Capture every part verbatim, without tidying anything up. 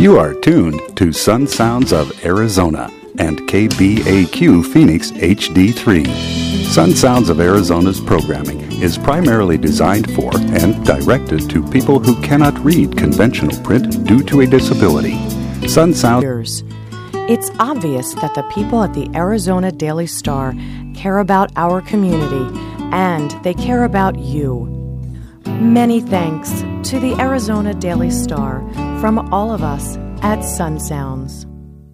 You are tuned to Sun Sounds of Arizona and K B A Q Phoenix H D three. Sun Sounds of Arizona's programming is primarily designed for and directed to people who cannot read conventional print due to a disability. Sun Sounds. It's obvious that the people at the Arizona Daily Star care about our community, and they care about you. Many thanks to the Arizona Daily Star from all of us at Sun Sounds.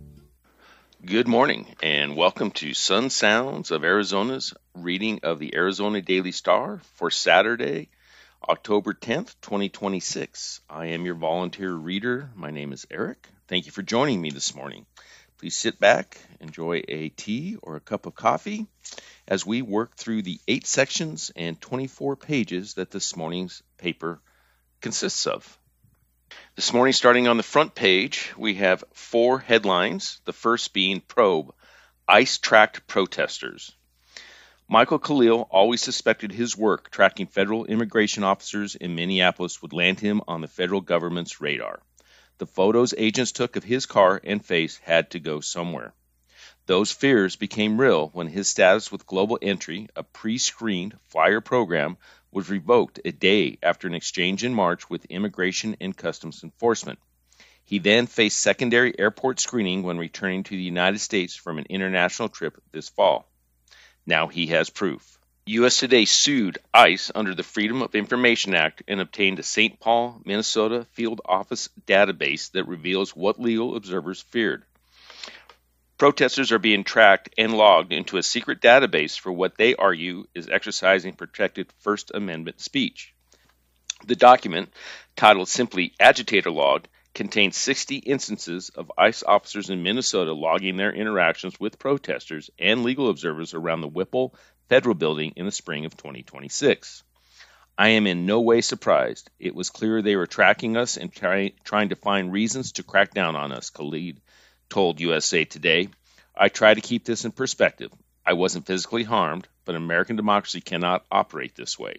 Good morning, and welcome to Sun Sounds of Arizona's reading of the Arizona Daily Star for Saturday, October tenth, twenty twenty-six. I am your volunteer reader. My name is Eric. Thank you for joining me this morning. Please sit back, enjoy a tea or a cup of coffee as we work through the eight sections and twenty-four pages that this morning's paper consists of. This morning, starting on the front page, we have four headlines, the first being Probe, ICE-tracked protesters. Michael Khalil always suspected his work tracking federal immigration officers in Minneapolis would land him on the federal government's radar. The photos agents took of his car and face had to go somewhere. Those fears became real when his status with Global Entry, a pre-screened flyer program, was revoked a day after an exchange in March with Immigration and Customs Enforcement. He then faced secondary airport screening when returning to the United States from an international trip this fall. Now he has proof. U S Today sued ICE under the Freedom of Information Act and obtained a Saint Paul, Minnesota field office database that reveals what legal observers feared. Protesters are being tracked and logged into a secret database for what they argue is exercising protected First Amendment speech. The document, titled simply Agitator Log, contains sixty instances of ICE officers in Minnesota logging their interactions with protesters and legal observers around the Whipple Federal Building in the spring of twenty twenty-six. I am in no way surprised. It was clear they were tracking us and try, trying to find reasons to crack down on us, Khalid told U S A Today. I try to keep this in perspective. I wasn't physically harmed, but American democracy cannot operate this way.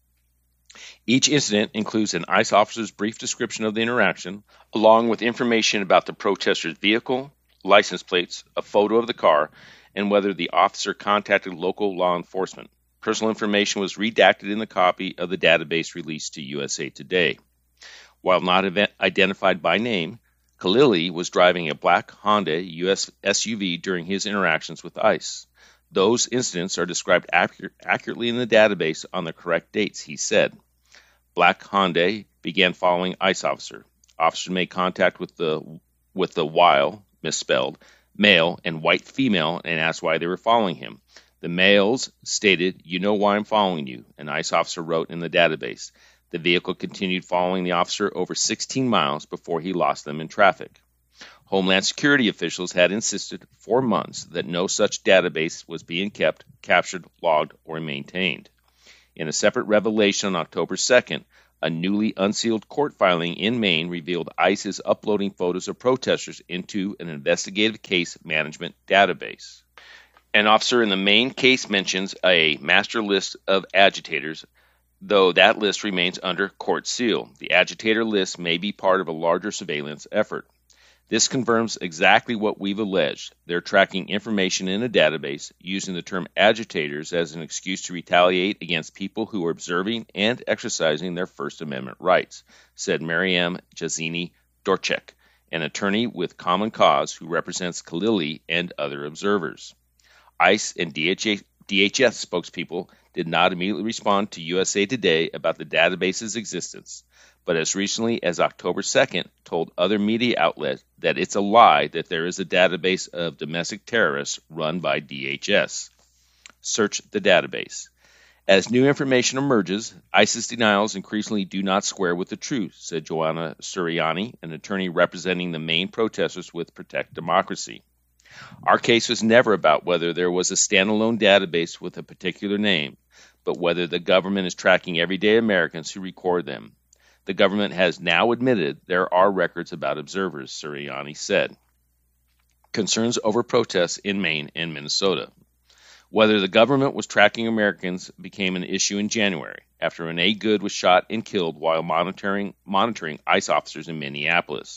Each incident includes an ICE officer's brief description of the interaction, along with information about the protester's vehicle, license plates, a photo of the car, and whether the officer contacted local law enforcement. Personal information was redacted in the copy of the database released to U S A Today. While not identified by name, Khalili was driving a black Honda U S S U V during his interactions with ICE. Those incidents are described accurate, accurately in the database on the correct dates, he said. Black Honda began following ICE officer. Officer made contact with the with the while, misspelled, male and white female and asked why they were following him. The males stated, "You know why I'm following you," an ICE officer wrote in the database. The vehicle continued following the officer over sixteen miles before he lost them in traffic. Homeland Security officials had insisted for months that no such database was being kept, captured, logged, or maintained. In a separate revelation on October second, a newly unsealed court filing in Maine revealed ICE is uploading photos of protesters into an investigative case management database. An officer in the Maine case mentions a master list of agitators, though that list remains under court seal. The agitator list may be part of a larger surveillance effort. This confirms exactly what we've alleged. They're tracking information in a database, using the term agitators as an excuse to retaliate against people who are observing and exercising their First Amendment rights, said Mariam Jazini Dorchek, an attorney with Common Cause who represents Khalili and other observers. ICE and D H A, D H S spokespeople did not immediately respond to U S A Today about the database's existence, but as recently as October second told other media outlets that it's a lie that there is a database of domestic terrorists run by D H S. Search the database. As new information emerges, ICE's denials increasingly do not square with the truth, said Joanna Suriani, an attorney representing the Maine protesters with Protect Democracy. Our case was never about whether there was a standalone database with a particular name, but whether the government is tracking everyday Americans who record them. The government has now admitted there are records about observers, Suriani said. Concerns over protests in Maine and Minnesota. Whether the government was tracking Americans became an issue in January after Renee Good was shot and killed while monitoring, monitoring ICE officers in Minneapolis.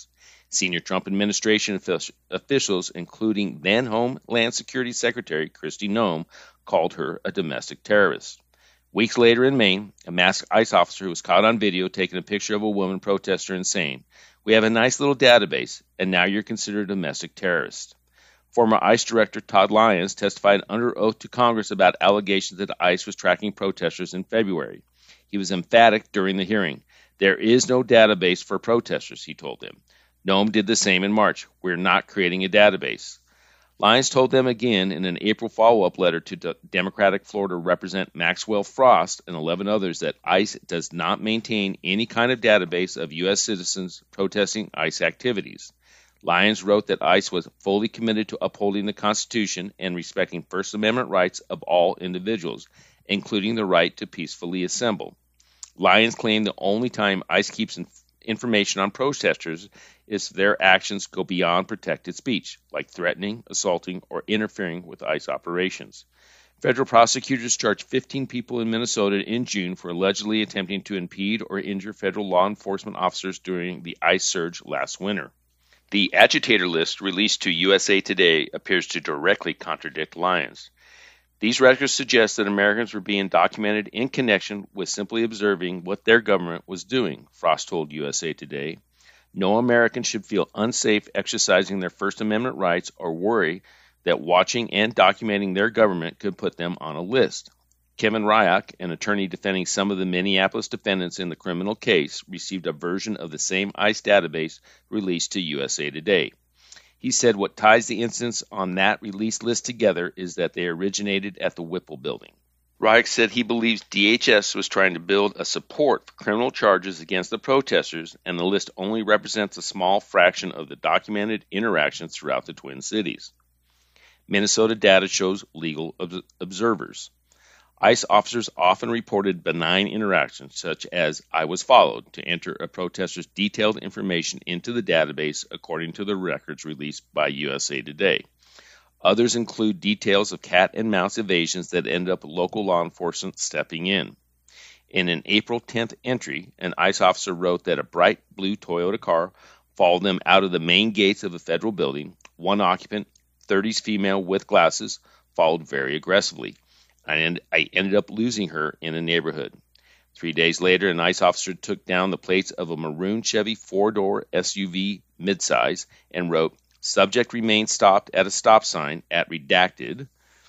Senior Trump administration officials, including then Homeland Security Secretary Kristi Noem, called her a domestic terrorist. Weeks later in Maine, a masked ICE officer was caught on video taking a picture of a woman protester and saying, "We have a nice little database, and now you're considered a domestic terrorist." Former ICE Director Todd Lyons testified under oath to Congress about allegations that ICE was tracking protesters in February. He was emphatic during the hearing. "There is no database for protesters," he told them. Noem did the same in March. "We're not creating a database." Lyons told them again in an April follow-up letter to D- Democratic Florida Representative Maxwell Frost and eleven others that ICE does not maintain any kind of database of U S citizens protesting ICE activities. Lyons wrote that ICE was fully committed to upholding the Constitution and respecting First Amendment rights of all individuals, including the right to peacefully assemble. Lyons claimed the only time ICE keeps in- information on protesters is if their actions go beyond protected speech, like threatening, assaulting, or interfering with ICE operations. Federal prosecutors charged fifteen people in Minnesota in June for allegedly attempting to impede or injure federal law enforcement officers during the ICE surge last winter. The agitator list released to U S A Today appears to directly contradict Lyons. These records suggest that Americans were being documented in connection with simply observing what their government was doing, Frost told U S A Today. No American should feel unsafe exercising their First Amendment rights or worry that watching and documenting their government could put them on a list. Kevin Ryak, an attorney defending some of the Minneapolis defendants in the criminal case, received a version of the same ICE database released to U S A Today. He said what ties the incidents on that release list together is that they originated at the Whipple building. Ryak said he believes D H S was trying to build a support for criminal charges against the protesters, and the list only represents a small fraction of the documented interactions throughout the Twin Cities. Minnesota data shows legal ob- observers. ICE officers often reported benign interactions, such as "I was followed," to enter a protester's detailed information into the database, according to the records released by U S A Today. Others include details of cat and mouse evasions that end up local law enforcement stepping in. In an April tenth entry, an ICE officer wrote that a bright blue Toyota car followed them out of the main gates of a federal building. One occupant, thirties female with glasses, followed very aggressively. And I ended up losing her in a neighborhood. Three days later, an ICE officer took down the plates of a maroon Chevy four-door S U V midsize and wrote, "Subject remained stopped at a stop sign at redacted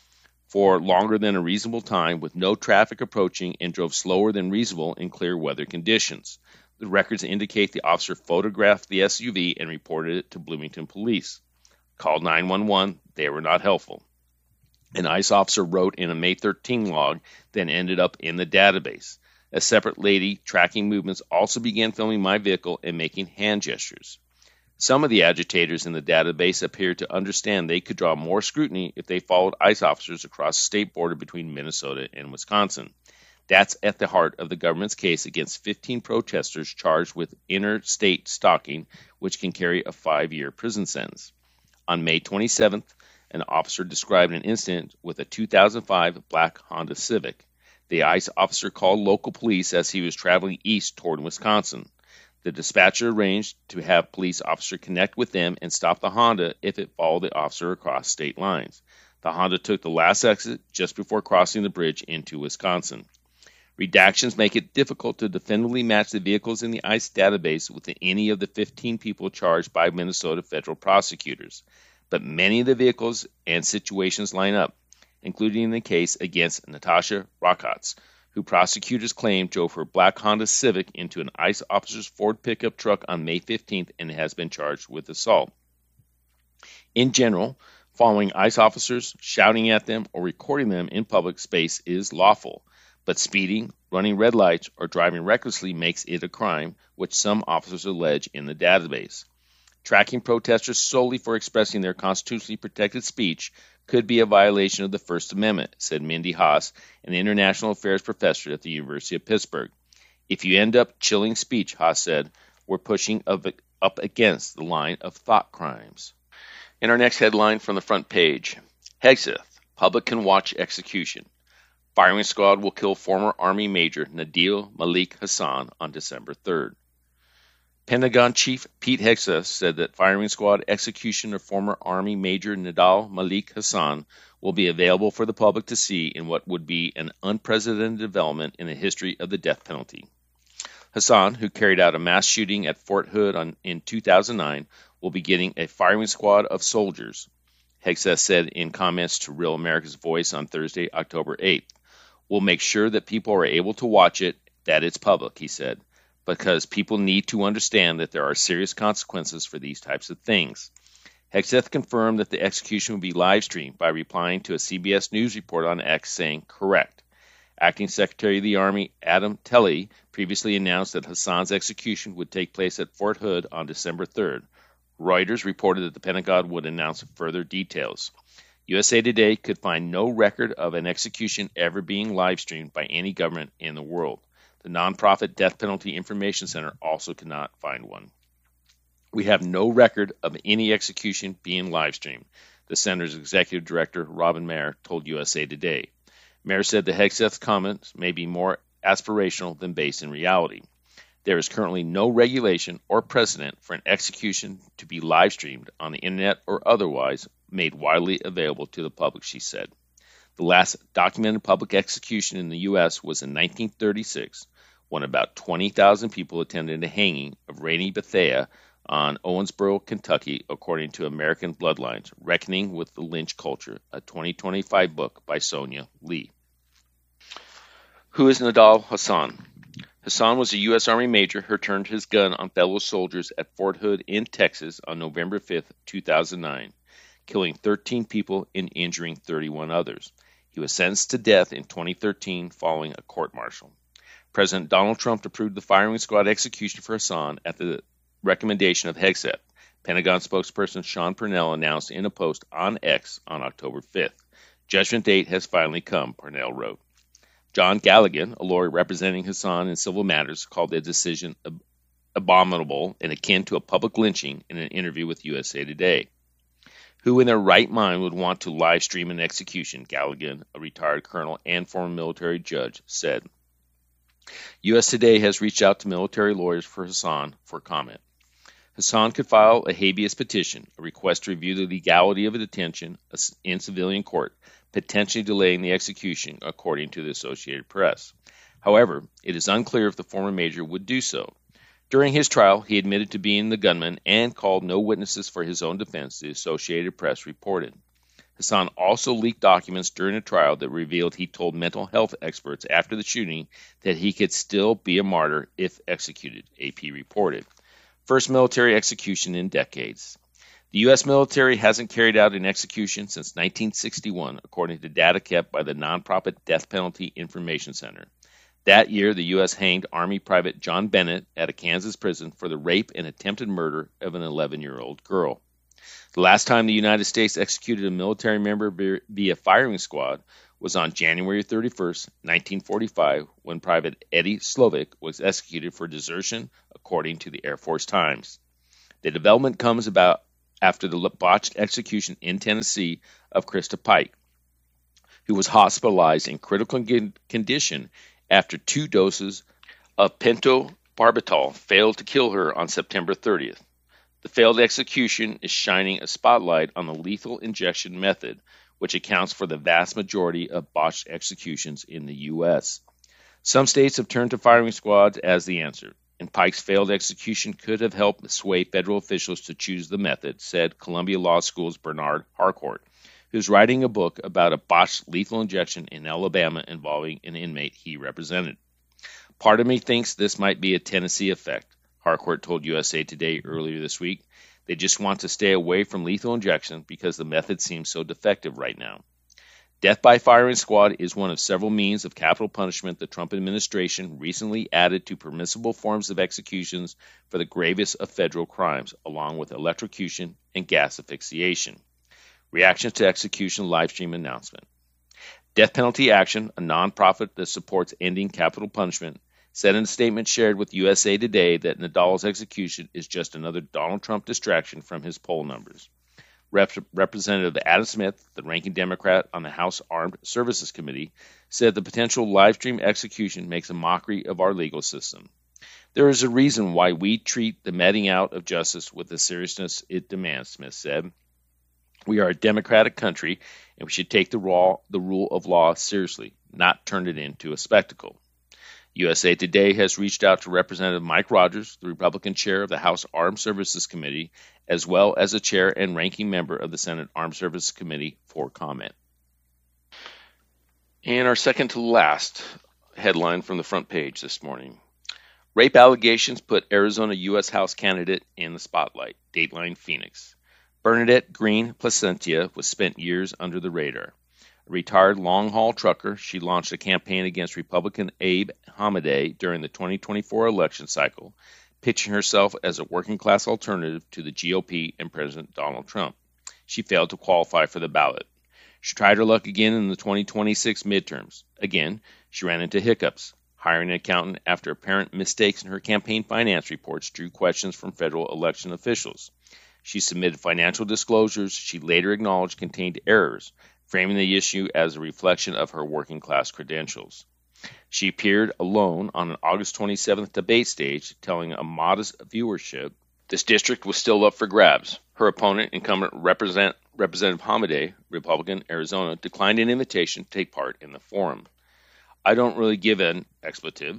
for longer than a reasonable time with no traffic approaching and drove slower than reasonable in clear weather conditions." The records indicate the officer photographed the S U V and reported it to Bloomington police. Called nine one one. They were not helpful. An ICE officer wrote in a May thirteenth log, then ended up in the database. A separate lady tracking movements also began filming my vehicle and making hand gestures. Some of the agitators in the database appeared to understand they could draw more scrutiny if they followed ICE officers across the state border between Minnesota and Wisconsin. That's at the heart of the government's case against fifteen protesters charged with interstate stalking, which can carry a five-year prison sentence. On May twenty-seventh, an officer described an incident with a two thousand five black Honda Civic. The ICE officer called local police as he was traveling east toward Wisconsin. The dispatcher arranged to have police officer connect with them and stop the Honda if it followed the officer across state lines. The Honda took the last exit just before crossing the bridge into Wisconsin. Redactions make it difficult to definitively match the vehicles in the ICE database with any of the fifteen people charged by Minnesota federal prosecutors. But many of the vehicles and situations line up, including the case against Natasha Rockotz, who prosecutors claim drove her black Honda Civic into an ICE officer's Ford pickup truck on May fifteenth and has been charged with assault. In general, following ICE officers, shouting at them, or recording them in public space is lawful, but speeding, running red lights, or driving recklessly makes it a crime, which some officers allege in the database. Tracking protesters solely for expressing their constitutionally protected speech could be a violation of the First Amendment, said Mindy Haas, an international affairs professor at the University of Pittsburgh. If you end up chilling speech, Haas said, we're pushing up, up against the line of thought crimes. In our next headline from the front page, Hegseth, public can watch execution. Firing squad will kill former Army Major Nadil Malik Hassan on December third. Pentagon Chief Pete Hegseth said that firing squad execution of former Army Major Nidal Malik Hasan will be available for the public to see in what would be an unprecedented development in the history of the death penalty. Hasan, who carried out a mass shooting at Fort Hood on, in two thousand nine, will be getting a firing squad of soldiers, Hegseth said in comments to Real America's Voice on Thursday, October eighth. We'll make sure that people are able to watch it, that it's public, he said, because people need to understand that there are serious consequences for these types of things. Hegseth confirmed that the execution would be live streamed by replying to a C B S News report on X saying, correct. Acting Secretary of the Army Adam Telley previously announced that Hasan's execution would take place at Fort Hood on December third. Reuters reported that the Pentagon would announce further details. U S A Today could find no record of an execution ever being live streamed by any government in the world. The nonprofit Death Penalty Information Center also could not find one. We have no record of any execution being live streamed, the center's executive director, Robin Mayer, told U S A Today. Mayer said the Hegseth comments may be more aspirational than based in reality. There is currently no regulation or precedent for an execution to be live streamed on the internet or otherwise made widely available to the public, she said. The last documented public execution in the U S was in nineteen thirty-six, when about twenty thousand people attended a hanging of Rainey Bethea on Owensboro, Kentucky, according to American Bloodlines, Reckoning with the Lynch Culture, a twenty twenty-five book by Sonia Lee. Who is Nidal Hasan? Hasan was a U S Army major who turned his gun on fellow soldiers at Fort Hood in Texas on November fifth, two thousand nine, killing thirteen people and injuring thirty-one others. He was sentenced to death in twenty thirteen following a court-martial. President Donald Trump approved the firing squad execution for Hasan at the recommendation of Hegseth. Pentagon spokesperson Sean Purnell announced in a post on X on October fifth. Judgment date has finally come, Purnell wrote. John Galligan, a lawyer representing Hasan in civil matters, called the decision ab- abominable and akin to a public lynching in an interview with U S A Today. Who in their right mind would want to live stream an execution, Galligan, a retired colonel and former military judge, said. U S Today has reached out to military lawyers for Hasan for comment. Hasan could file a habeas petition, a request to review the legality of a detention in civilian court, potentially delaying the execution, according to the Associated Press. However, it is unclear if the former major would do so. During his trial, he admitted to being the gunman and called no witnesses for his own defense, the Associated Press reported. Hasan also leaked documents during a trial that revealed he told mental health experts after the shooting that he could still be a martyr if executed, A P reported. First military execution in decades. The U S military hasn't carried out an execution since nineteen sixty-one, according to data kept by the nonprofit Death Penalty Information Center. That year, the U S hanged Army Private John Bennett at a Kansas prison for the rape and attempted murder of an eleven-year-old girl. The last time the United States executed a military member via firing squad was on January thirty-first, nineteen forty-five, when Private Eddie Slovic was executed for desertion, according to the Air Force Times. The development comes about after the botched execution in Tennessee of Krista Pike, who was hospitalized in critical condition after two doses of pentobarbital failed to kill her on September thirtieth. The failed execution is shining a spotlight on the lethal injection method, which accounts for the vast majority of botched executions in the U S. Some states have turned to firing squads as the answer, and Pike's failed execution could have helped sway federal officials to choose the method, said Columbia Law School's Bernard Harcourt, who's writing a book about a botched lethal injection in Alabama involving an inmate he represented. Part of me thinks this might be a Tennessee effect, Harcourt told U S A Today earlier this week. They just want to stay away from lethal injection because the method seems so defective right now. Death by firing squad is one of several means of capital punishment the Trump administration recently added to permissible forms of executions for the gravest of federal crimes, along with electrocution and gas asphyxiation. Reactions to execution livestream announcement. Death Penalty Action, a nonprofit that supports ending capital punishment, said in a statement shared with U S A Today that Nidal's execution is just another Donald Trump distraction from his poll numbers. Rep- Representative Adam Smith, the ranking Democrat on the House Armed Services Committee, said the potential live stream execution makes a mockery of our legal system. There is a reason why we treat the meting out of justice with the seriousness it demands, Smith said. We are a democratic country, and we should take the, raw, the rule of law seriously, not turn it into a spectacle. U S A Today has reached out to Representative Mike Rogers, the Republican chair of the House Armed Services Committee, as well as the chair and ranking member of the Senate Armed Services Committee, for comment. And our second to last headline from the front page this morning. Rape allegations put Arizona U S House candidate in the spotlight. Dateline Phoenix. Bernadette Green Placentia was spent years under the radar. A retired long-haul trucker, she launched a campaign against Republican Abe Hamadeh during the twenty twenty-four election cycle, pitching herself as a working-class alternative to the G O P and President Donald Trump. She failed to qualify for the ballot. She tried her luck again in the twenty twenty-six midterms. Again, she ran into hiccups. Hiring an accountant after apparent mistakes in her campaign finance reports drew questions from federal election officials. She submitted financial disclosures she later acknowledged contained errors, framing the issue as a reflection of her working-class credentials. She appeared alone on an August twenty-seventh debate stage, telling a modest viewership this district was still up for grabs. Her opponent, incumbent Represent, Representative Hamadeh, Republican, Arizona, declined an invitation to take part in the forum. I don't really give an expletive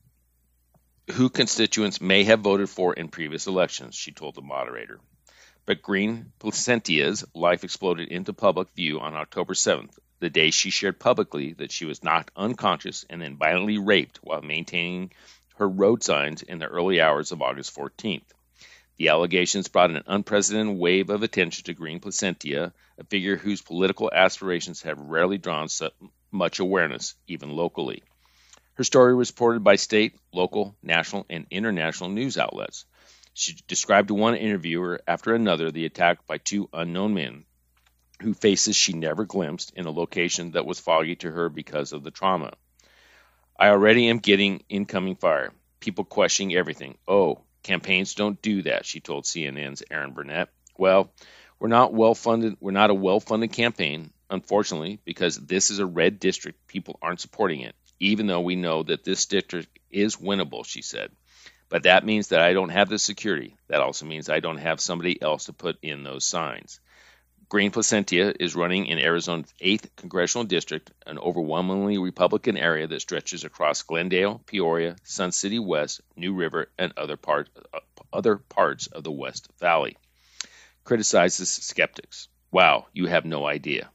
who constituents may have voted for in previous elections, she told the moderator. But Green Placentia's life exploded into public view on October seventh, the day she shared publicly that she was knocked unconscious and then violently raped while maintaining her road signs in the early hours of August fourteenth. The allegations brought an unprecedented wave of attention to Green Placentia, a figure whose political aspirations have rarely drawn so much awareness, even locally. Her story was reported by state, local, national, and international news outlets. She described to one interviewer after another the attack by two unknown men, whose faces she never glimpsed, in a location that was foggy to her because of the trauma. I already am getting incoming fire. People questioning everything. Oh, campaigns don't do that, she told C N N's Aaron Burnett. Well, we're not well funded. We're not a well-funded campaign, unfortunately, because this is a red district. People aren't supporting it, even though we know that this district is winnable, she said. But that means that I don't have the security. That also means I don't have somebody else to put in those signs. Green Placentia is running in Arizona's eighth Congressional District, an overwhelmingly Republican area that stretches across Glendale, Peoria, Sun City West, New River, and other, part, uh, other parts of the West Valley. Criticizes skeptics. Wow, you have no idea.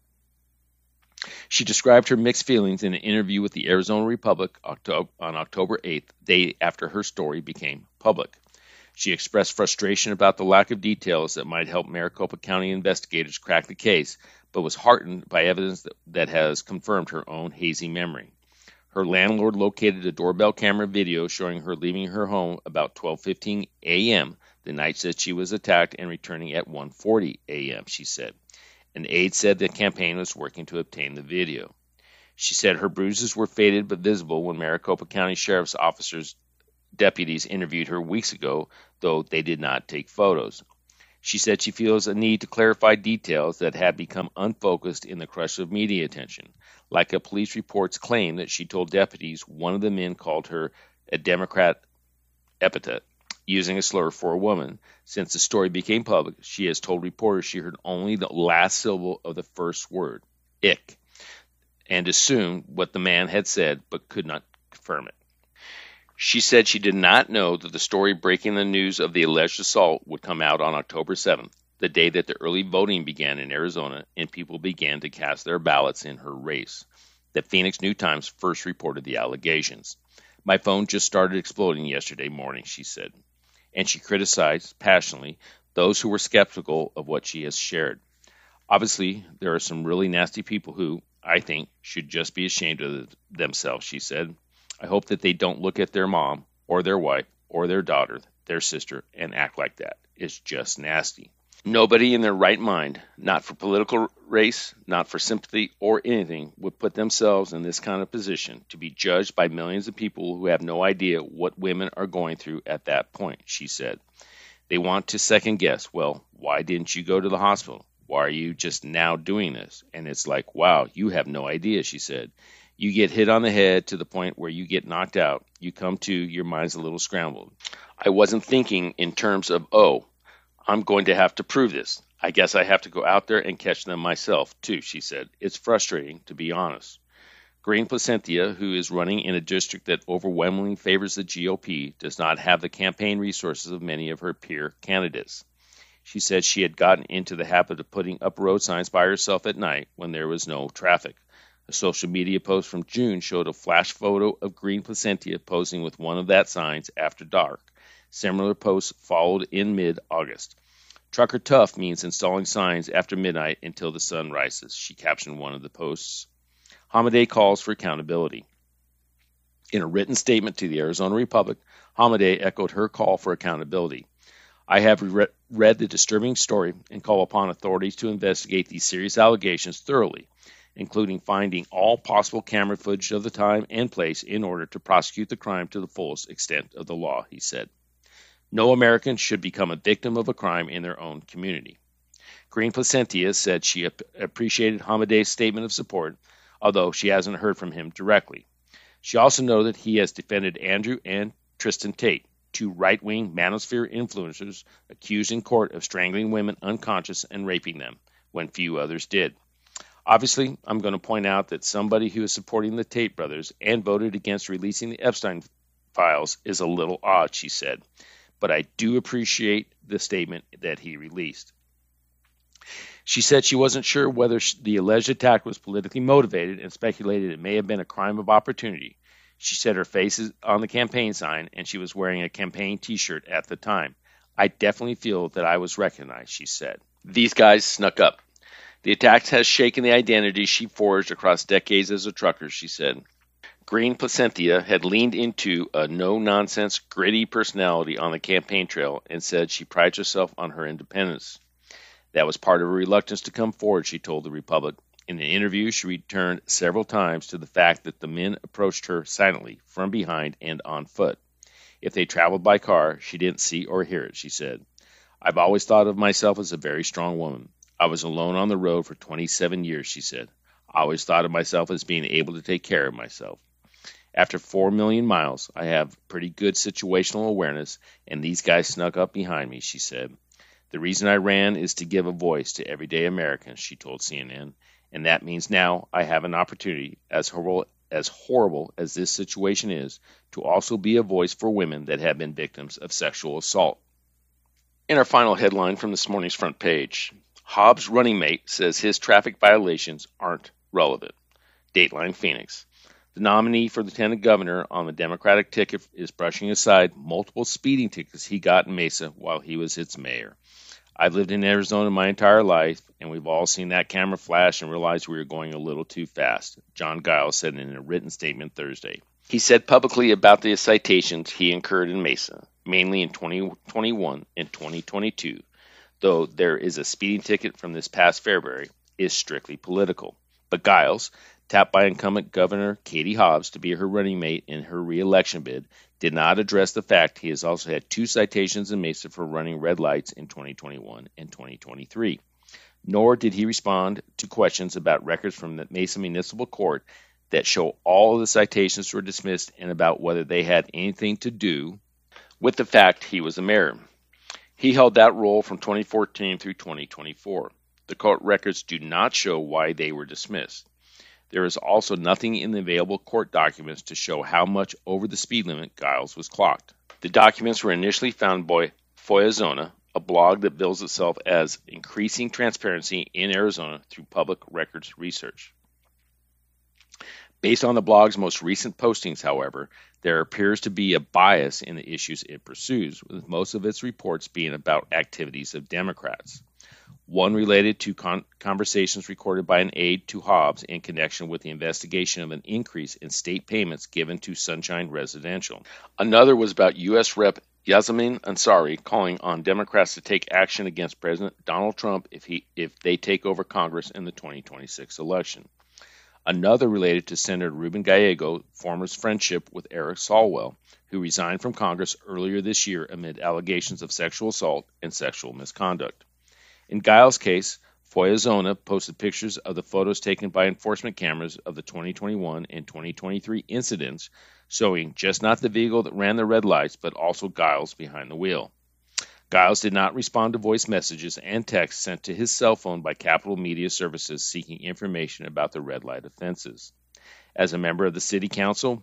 She described her mixed feelings in an interview with the Arizona Republic on October eighth, day after her story became public. She expressed frustration about the lack of details that might help Maricopa County investigators crack the case, but was heartened by evidence that, that has confirmed her own hazy memory. Her landlord located a doorbell camera video showing her leaving her home about twelve fifteen a.m. the night that she was attacked and returning at one forty a.m., she said. An aide said the campaign was working to obtain the video. She said her bruises were faded but visible when Maricopa County Sheriff's officers deputies interviewed her weeks ago, though they did not take photos. She said she feels a need to clarify details that had become unfocused in the crush of media attention, like a police report's claim that she told deputies one of the men called her a Democrat epithet, using a slur for a woman. Since the story became public, she has told reporters she heard only the last syllable of the first word, ick, and assumed what the man had said but could not confirm it. She said she did not know that the story breaking the news of the alleged assault would come out on October seventh, the day that the early voting began in Arizona and people began to cast their ballots in her race. The Phoenix New-Times first reported the allegations. My phone just started exploding yesterday morning, she said. And she criticized passionately those who were skeptical of what she has shared. Obviously, there are some really nasty people who, I think, should just be ashamed of themselves, she said. I hope that they don't look at their mom or their wife or their daughter, their sister, and act like that. It's just nasty. Nobody in their right mind, not for political race, not for sympathy or anything, would put themselves in this kind of position to be judged by millions of people who have no idea what women are going through at that point, she said. They want to second guess, well, why didn't you go to the hospital? Why are you just now doing this? And it's like, wow, you have no idea, she said. You get hit on the head to the point where you get knocked out. You come to, your mind's a little scrambled. I wasn't thinking in terms of, oh, I'm going to have to prove this. I guess I have to go out there and catch them myself, too, she said. It's frustrating, to be honest. Green Placentia, who is running in a district that overwhelmingly favors the G O P, does not have the campaign resources of many of her peer candidates. She said she had gotten into the habit of putting up road signs by herself at night when there was no traffic. A social media post from June showed a flash photo of Green Placentia posing with one of that signs after dark. Similar posts followed in mid-August. Trucker tough means installing signs after midnight until the sun rises, she captioned one of the posts. Hamadeh calls for accountability. In a written statement to the Arizona Republic, Hamadeh echoed her call for accountability. I have re- read the disturbing story and call upon authorities to investigate these serious allegations thoroughly, including finding all possible camera footage of the time and place in order to prosecute the crime to the fullest extent of the law, he said. No American should become a victim of a crime in their own community. Green Placentia said she ap- appreciated Hamadeh's statement of support, although she hasn't heard from him directly. She also noted he has defended Andrew and Tristan Tate, two right-wing manosphere influencers accused in court of strangling women unconscious and raping them, when few others did. Obviously, I'm going to point out that somebody who is supporting the Tate brothers and voted against releasing the Epstein files is a little odd, she said, but I do appreciate the statement that he released. She said she wasn't sure whether the alleged attack was politically motivated and speculated it may have been a crime of opportunity. She said her face is on the campaign sign and she was wearing a campaign T-shirt at the time. I definitely feel that I was recognized, she said. These guys snuck up. The attack has shaken the identity she forged across decades as a trucker, she said. Green Placentia had leaned into a no-nonsense, gritty personality on the campaign trail and said she prides herself on her independence. That was part of her reluctance to come forward, she told the Republic. In an interview, she returned several times to the fact that the men approached her silently, from behind and on foot. If they traveled by car, she didn't see or hear it, she said. I've always thought of myself as a very strong woman. I was alone on the road for twenty-seven years, she said. I always thought of myself as being able to take care of myself. After four million miles, I have pretty good situational awareness, and these guys snuck up behind me, she said. The reason I ran is to give a voice to everyday Americans, she told C N N, and that means now I have an opportunity, as horrible, as horrible as this situation is, to also be a voice for women that have been victims of sexual assault. In our final headline from this morning's front page, Hobbs' running mate says his traffic violations aren't relevant. Dateline Phoenix. The nominee for lieutenant governor on the Democratic ticket is brushing aside multiple speeding tickets he got in Mesa while he was its mayor. I've lived in Arizona my entire life, and we've all seen that camera flash and realized we were going a little too fast, John Giles said in a written statement Thursday. He said publicly about the citations he incurred in Mesa, mainly in twenty twenty-one and twenty twenty-two, though there is a speeding ticket from this past February, is strictly political. But Giles, tapped by incumbent Governor Katie Hobbs to be her running mate in her re-election bid, did not address the fact he has also had two citations in Mesa for running red lights in twenty twenty-one and twenty twenty-three. Nor did he respond to questions about records from the Mesa Municipal Court that show all of the citations were dismissed and about whether they had anything to do with the fact he was a mayor. He held that role from twenty fourteen through twenty twenty-four. The court records do not show why they were dismissed. There is also nothing in the available court documents to show how much over the speed limit Giles was clocked. The documents were initially found by Foyazona, a blog that bills itself as increasing transparency in Arizona through public records research. Based on the blog's most recent postings, however, there appears to be a bias in the issues it pursues, with most of its reports being about activities of Democrats. One related to con- conversations recorded by an aide to Hobbs in connection with the investigation of an increase in state payments given to Sunshine Residential. Another was about U S Rep Yasamin Ansari calling on Democrats to take action against President Donald Trump if he if they take over Congress in the twenty twenty-six election. Another related to Senator Ruben Gallego, former's friendship with Eric Swalwell, who resigned from Congress earlier this year amid allegations of sexual assault and sexual misconduct. In Giles' case, Foyazona posted pictures of the photos taken by enforcement cameras of the twenty twenty-one and twenty twenty-three incidents, showing just not the vehicle that ran the red lights, but also Giles behind the wheel. Giles did not respond to voice messages and texts sent to his cell phone by Capitol Media Services seeking information about the red light offenses. As a member of the City Council,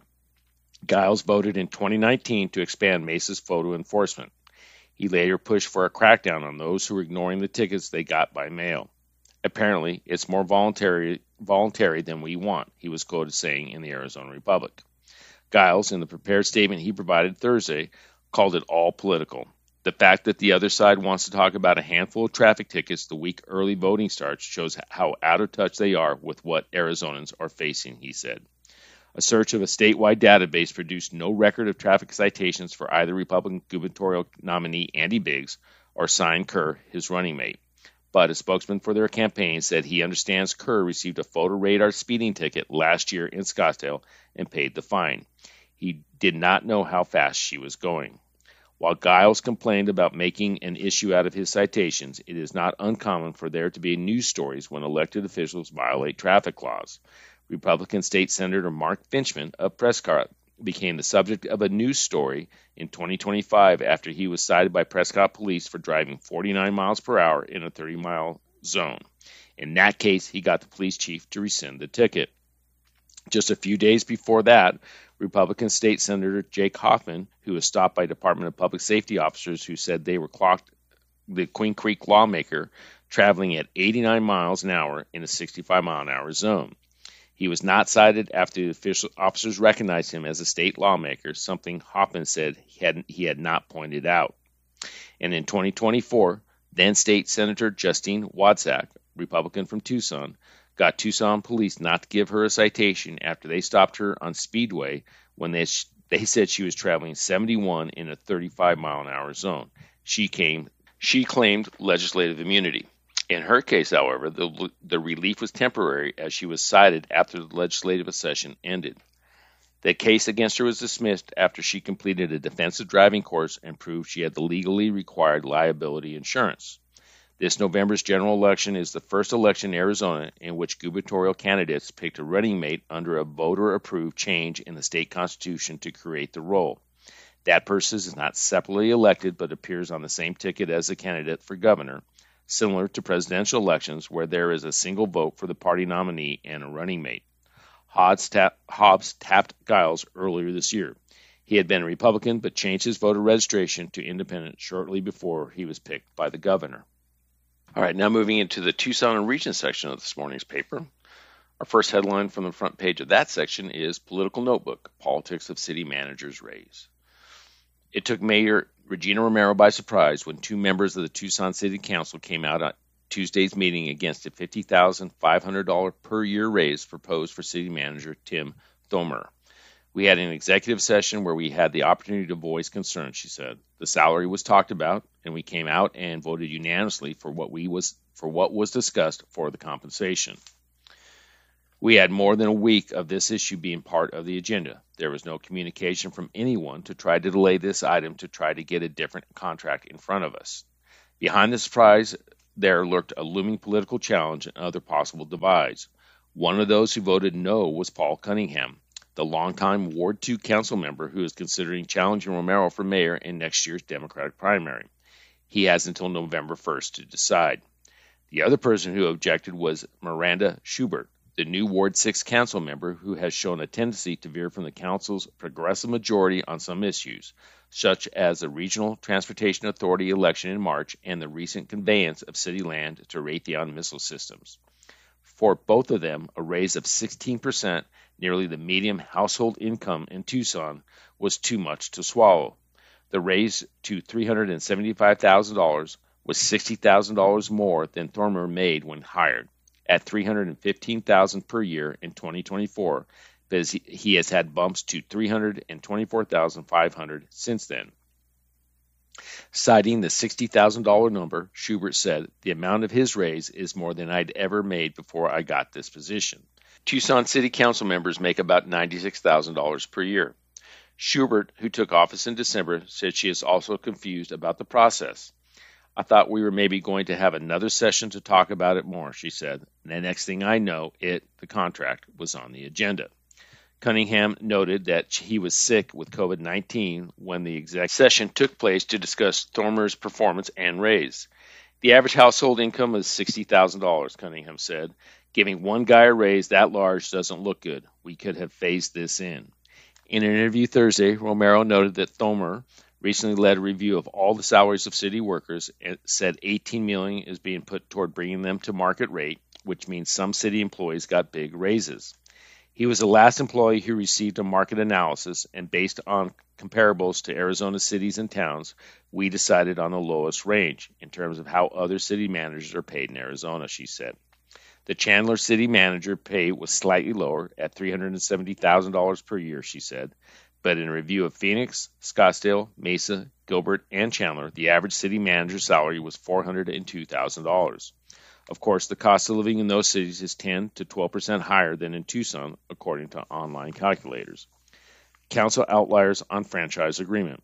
Giles voted in twenty nineteen to expand Mesa's photo enforcement. He later pushed for a crackdown on those who were ignoring the tickets they got by mail. Apparently, it's more voluntary voluntary than we want, he was quoted saying in the Arizona Republic. Giles, in the prepared statement he provided Thursday, called it all political. The fact that the other side wants to talk about a handful of traffic tickets the week early voting starts shows how out of touch they are with what Arizonans are facing, he said. A search of a statewide database produced no record of traffic citations for either Republican gubernatorial nominee Andy Biggs or Sign Kerr, his running mate. But a spokesman for their campaign said he understands Kerr received a photo radar speeding ticket last year in Scottsdale and paid the fine. He did not know how fast she was going. While Giles complained about making an issue out of his citations, it is not uncommon for there to be news stories when elected officials violate traffic laws. Republican State Senator Mark Finchman of Prescott became the subject of a news story in twenty twenty-five after he was cited by Prescott police for driving forty-nine miles per hour in a thirty-mile zone. In that case, he got the police chief to rescind the ticket. Just a few days before that, Republican State Senator Jake Hoffman, who was stopped by Department of Public Safety officers who said they were clocked the Queen Creek lawmaker traveling at eighty-nine miles an hour in a sixty-five mile an hour zone. He was not cited after the official officers recognized him as a state lawmaker, something Hoffman said he had, he had not pointed out. And in twenty twenty-four, then State Senator Justine Wadzak, Republican from Tucson, got Tucson police not to give her a citation after they stopped her on Speedway when they, they said she was traveling seventy-one in a thirty-five mile an hour zone. She came, she claimed legislative immunity. In her case, however, the, the relief was temporary as she was cited after the legislative session ended. The case against her was dismissed after she completed a defensive driving course and proved she had the legally required liability insurance. This November's general election is the first election in Arizona in which gubernatorial candidates picked a running mate under a voter-approved change in the state constitution to create the role. That person is not separately elected but appears on the same ticket as the candidate for governor, similar to presidential elections where there is a single vote for the party nominee and a running mate. Hobbs, tap, Hobbs tapped Giles earlier this year. He had been a Republican but changed his voter registration to independent shortly before he was picked by the governor. All right, now moving into the Tucson and Region section of this morning's paper. Our first headline from the front page of that section is Political Notebook, Politics of City Managers Raise. It took Mayor Regina Romero by surprise when two members of the Tucson City Council came out at Tuesday's meeting against a fifty thousand five hundred dollars per year raise proposed for City Manager Tim Thomer. We had an executive session where we had the opportunity to voice concerns, she said. The salary was talked about, and we came out and voted unanimously for what we was for what was discussed for the compensation. We had more than a week of this issue being part of the agenda. There was no communication from anyone to try to delay this item to try to get a different contract in front of us. Behind the surprise, there lurked a looming political challenge and other possible divides. One of those who voted no was Paul Cunningham, the longtime Ward two council member who is considering challenging Romero for mayor in next year's Democratic primary. He has until November first to decide. The other person who objected was Miranda Schubert, the new Ward six council member who has shown a tendency to veer from the council's progressive majority on some issues, such as the Regional Transportation Authority election in March and the recent conveyance of city land to Raytheon Missile Systems. For both of them, a raise of sixteen percent, nearly the median household income in Tucson, was too much to swallow. The raise to three hundred seventy-five thousand dollars was sixty thousand dollars more than Thomer made when hired, at three hundred fifteen thousand dollars per year in twenty twenty-four, but he has had bumps to three hundred twenty-four thousand five hundred dollars since then. Citing the sixty thousand dollars number, Schubert said, the amount of his raise is more than I'd ever made before I got this position. Tucson City Council members make about ninety-six thousand dollars per year. Schubert, who took office in December, said she is also confused about the process. I thought we were maybe going to have another session to talk about it more, she said. And the next thing I know, it, the contract, was on the agenda. Cunningham noted that he was sick with COVID nineteen when the exec session took place to discuss Thormer's performance and raise. The average household income is sixty thousand dollars, Cunningham said. Giving one guy a raise that large doesn't look good. We could have phased this in. In an interview Thursday, Romero noted that Thormer recently led a review of all the salaries of city workers and said eighteen million dollars is being put toward bringing them to market rate, which means some city employees got big raises. He was the last employee who received a market analysis, and based on comparables to Arizona cities and towns, we decided on the lowest range in terms of how other city managers are paid in Arizona, she said. The Chandler city manager pay was slightly lower at three hundred seventy thousand dollars per year, she said. But in a review of Phoenix, Scottsdale, Mesa, Gilbert, and Chandler, the average city manager's salary was four hundred two thousand dollars. Of course, the cost of living in those cities is ten to twelve percent higher than in Tucson, according to online calculators. Council outliers on franchise agreement.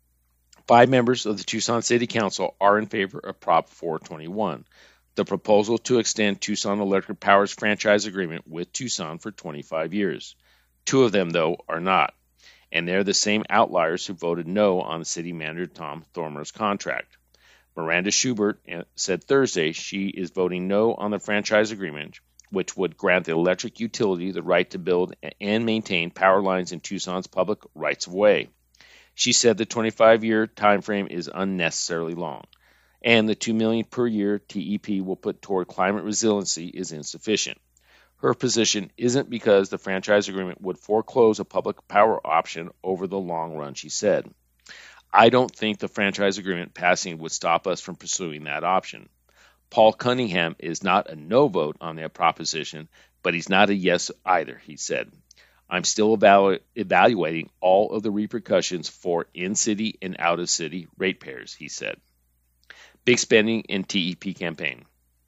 Five members of the Tucson City Council are in favor of Prop four twenty-one, the proposal to extend Tucson Electric Power's franchise agreement with Tucson for twenty-five years. Two of them, though, are not, and they're the same outliers who voted no on the city manager Tom Thormer's contract. Miranda Schubert said Thursday she is voting no on the franchise agreement, which would grant the electric utility the right to build and maintain power lines in Tucson's public rights-of-way. She said the twenty-five-year time frame is unnecessarily long, and the two million dollars per year T E P will put toward climate resiliency is insufficient. Her position isn't because the franchise agreement would foreclose a public power option over the long run, she said. I don't think the franchise agreement passing would stop us from pursuing that option. Paul Cunningham is not a no vote on that proposition, but he's not a yes either, he said. I'm still evalu- evaluating all of the repercussions for in-city and out-of-city ratepayers, he said. Big spending in T E P campaign.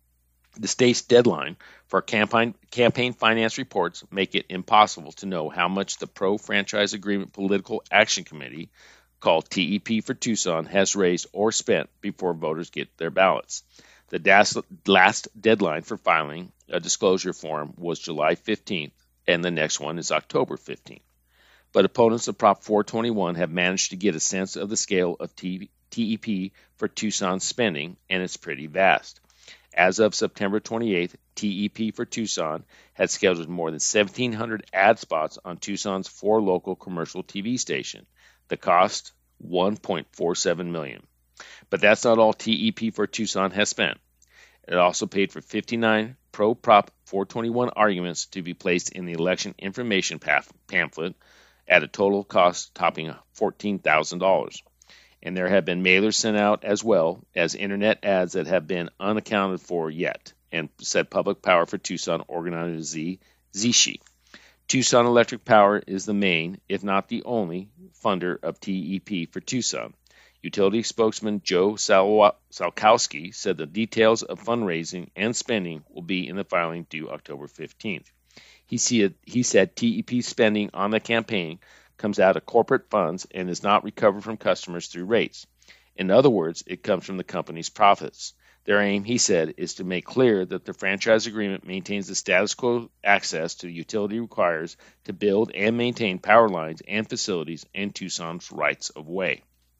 The state's deadline for campaign, campaign finance reports make it impossible to know how much the Pro-Franchise Agreement Political Action Committee, called T E P for Tucson, has raised or spent before voters get their ballots. The das- last deadline for filing a disclosure form was July fifteenth, and the next one is October fifteenth. But opponents of Prop four twenty-one have managed to get a sense of the scale of T- TEP for Tucson's spending, and it's pretty vast. As of September twenty-eighth, T E P for Tucson had scheduled more than seventeen hundred ad spots on Tucson's four local commercial T V stations. The cost, one point four seven million dollars. But that's not all T E P for Tucson has spent. It also paid for fifty-nine pro-Prop four twenty-one arguments to be placed in the election information pamphlet at a total cost topping fourteen thousand dollars. And there have been mailers sent out as well as internet ads that have been unaccounted for yet, and said Public Power for Tucson organizer Z. Zishi. Tucson Electric Power is the main, if not the only, funder of T E P for Tucson. Utility spokesman Joe Sal- Salkowski said the details of fundraising and spending will be in the filing due October fifteenth. He, see, he said T E P spending on the campaign comes out of corporate funds and is not recovered from customers through rates. In other words, it comes from the company's profits. Their aim, he said, is to make clear that the franchise agreement maintains the status quo access to the utility requires to build and maintain power lines and facilities and Tucson's rights of way.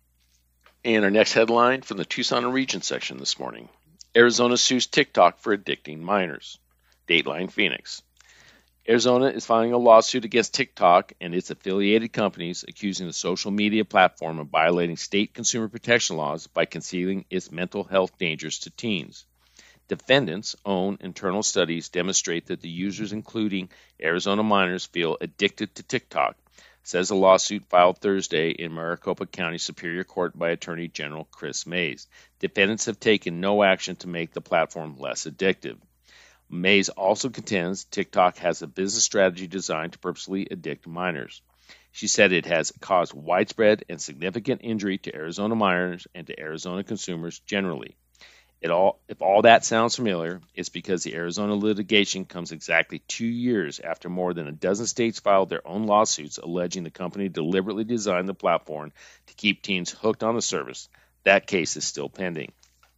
And our next headline from the Tucson Region section this morning. Arizona sues TikTok for addicting minors. Dateline Phoenix. Arizona is filing a lawsuit against TikTok and its affiliated companies, accusing the social media platform of violating state consumer protection laws by concealing its mental health dangers to teens. Defendants' own internal studies demonstrate that the users, including Arizona minors, feel addicted to TikTok, says a lawsuit filed Thursday in Maricopa County Superior Court by Attorney General Chris Mays. Defendants have taken no action to make the platform less addictive. Mays also contends TikTok has a business strategy designed to purposely addict minors. She said it has caused widespread and significant injury to Arizona minors and to Arizona consumers generally. It all, if all that sounds familiar, it's because the Arizona litigation comes exactly two years after more than a dozen states filed their own lawsuits alleging the company deliberately designed the platform to keep teens hooked on the service. That case is still pending.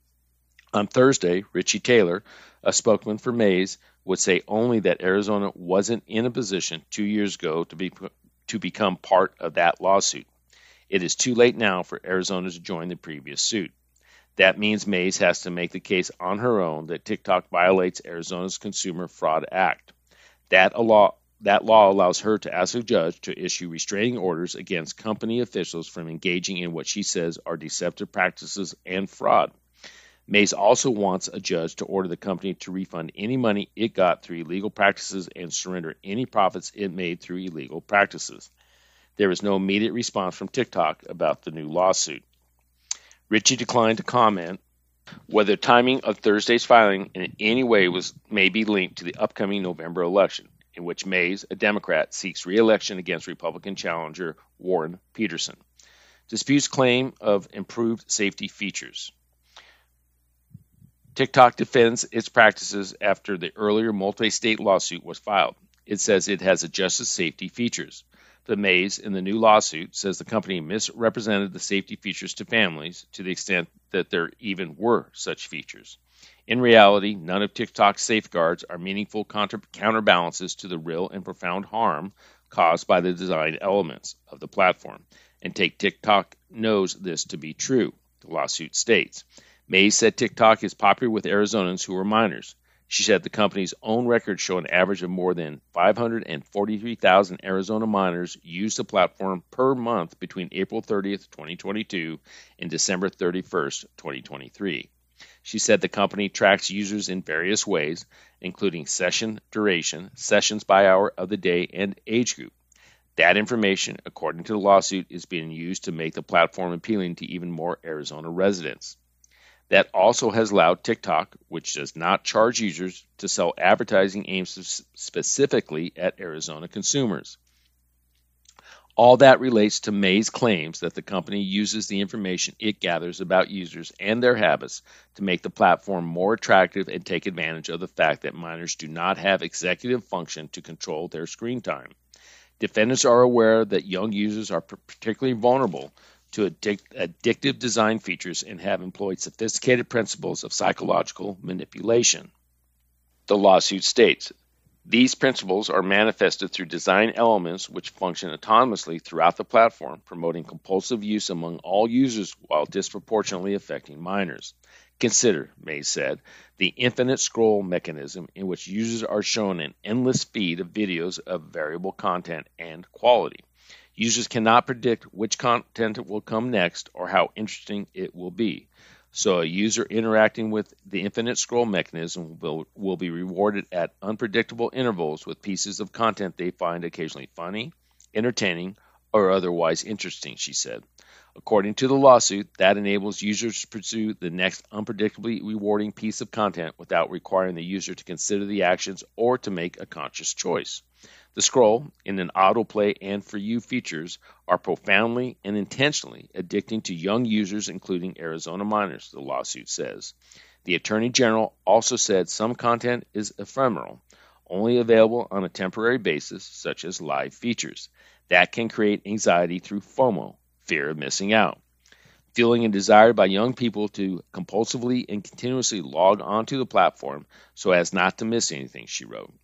On Thursday, Richie Taylor, a spokesman for Maze, would say only that Arizona wasn't in a position two years ago to be to become part of that lawsuit. It is too late now for Arizona to join the previous suit. That means Maze has to make the case on her own that TikTok violates Arizona's Consumer Fraud Act. That law, that law allows her to ask a judge to issue restraining orders against company officials from engaging in what she says are deceptive practices and fraud. Maze also wants a judge to order the company to refund any money it got through illegal practices and surrender any profits it made through illegal practices. There is no immediate response from TikTok about the new lawsuit. Richie declined to comment whether timing of Thursday's filing in any way was may be linked to the upcoming November election, in which Maze, a Democrat, seeks re-election against Republican challenger Warren Peterson. Disputes claim of improved safety features. TikTok defends its practices after the earlier multi-state lawsuit was filed. It says it has adjusted safety features. The Maze in the new lawsuit says the company misrepresented the safety features to families to the extent that there even were such features. In reality, none of TikTok's safeguards are meaningful counter- counterbalances to the real and profound harm caused by the design elements of the platform. And take TikTok knows this to be true, the lawsuit states. Maze said TikTok is popular with Arizonans who are minors. She said the company's own records show an average of more than five hundred forty-three thousand Arizona minors use the platform per month between April thirtieth, twenty twenty-two and December thirty-first, twenty twenty-three. She said the company tracks users in various ways, including session duration, sessions by hour of the day, and age group. That information, according to the lawsuit, is being used to make the platform appealing to even more Arizona residents. That also has allowed TikTok, which does not charge users, to sell advertising aimed specifically at Arizona consumers. All that relates to Maze's claims that the company uses the information it gathers about users and their habits to make the platform more attractive and take advantage of the fact that minors do not have executive function to control their screen time. Defendants are aware that young users are particularly vulnerable to addic- addictive design features and have employed sophisticated principles of psychological manipulation. The lawsuit states, these principles are manifested through design elements which function autonomously throughout the platform, promoting compulsive use among all users while disproportionately affecting minors. Consider, Maze said, the infinite scroll mechanism in which users are shown an endless feed of videos of variable content and quality. Users cannot predict which content will come next or how interesting it will be. So a user interacting with the infinite scroll mechanism will, will be rewarded at unpredictable intervals with pieces of content they find occasionally funny, entertaining, or otherwise interesting, she said. According to the lawsuit, that enables users to pursue the next unpredictably rewarding piece of content without requiring the user to consider the actions or to make a conscious choice. The scroll, in an autoplay and for you features, are profoundly and intentionally addicting to young users, including Arizona minors, the lawsuit says. The Attorney General also said some content is ephemeral, only available on a temporary basis, such as live features. That can create anxiety through FOMO, fear of missing out. Feeling a desire by young people to compulsively and continuously log onto the platform so as not to miss anything, she wrote.